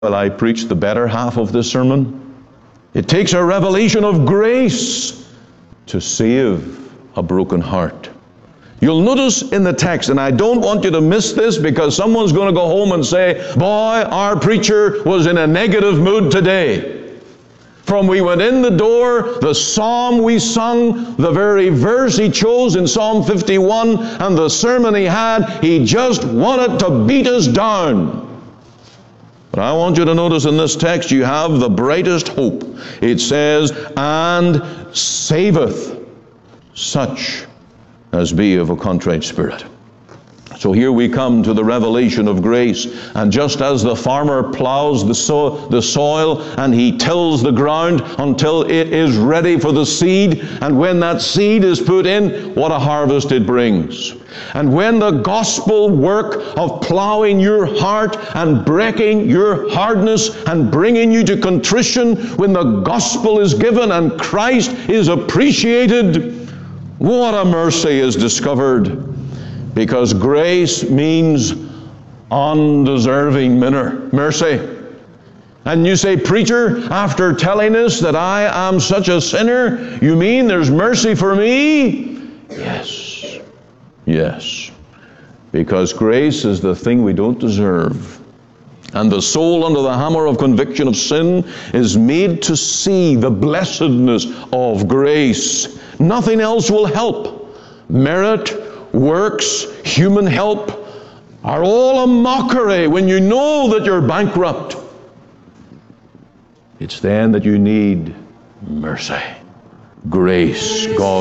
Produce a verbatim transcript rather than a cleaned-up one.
Well, I preached the better half of this sermon. It takes a revelation of grace to save a broken heart. You'll notice in the text, and I don't want you to miss this because someone's going to go home and say, boy, our preacher was in a negative mood today. From we went in the door, the psalm we sung, the very verse he chose in Psalm fifty-one, and the sermon he had, he just wanted to beat us down. But I want you to notice in this text you have the brightest hope. It says, and saveth such as be of a contrite spirit. So here we come to the revelation of grace. And just as the farmer plows the, so- the soil and he tills the ground until it is ready for the seed, and when that seed is put in, what a harvest it brings. And when the gospel work of plowing your heart and breaking your hardness and bringing you to contrition, when the gospel is given and Christ is appreciated, what a mercy is discovered. Because grace means undeserving mercy. And you say, preacher, after telling us that I am such a sinner, you mean there's mercy for me? Yes. Yes. Because grace is the thing we don't deserve. And the soul under the hammer of conviction of sin is made to see the blessedness of grace. Nothing else will help. Merit, works, human help are all a mockery when you know that you're bankrupt. It's then that you need mercy, grace, God.